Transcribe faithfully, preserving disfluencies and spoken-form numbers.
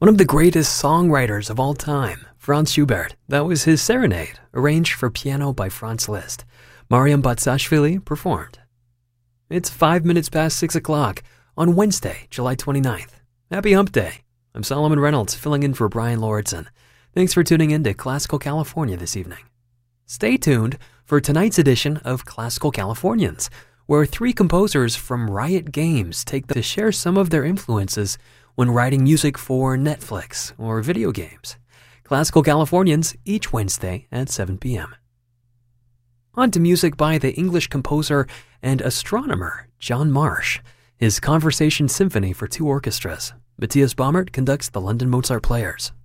One of the greatest songwriters of all time, Franz Schubert. That was his Serenade, arranged for piano by Franz Liszt. Mariam Batsashvili performed. It's five minutes past six o'clock on Wednesday, July twenty-ninth. Happy Hump Day. I'm Solomon Reynolds, filling in for Brian Lauritsen. Thanks for tuning in to Classical California this evening. Stay tuned for tonight's edition of Classical Californians, where three composers from Riot Games take to share some of their influences when writing music for Netflix or video games. Classical Californians each Wednesday at seven p.m. On to music by the English composer and astronomer John Marsh, his Conversation Symphony for two orchestras. Matthias Baumert conducts the London Mozart Players.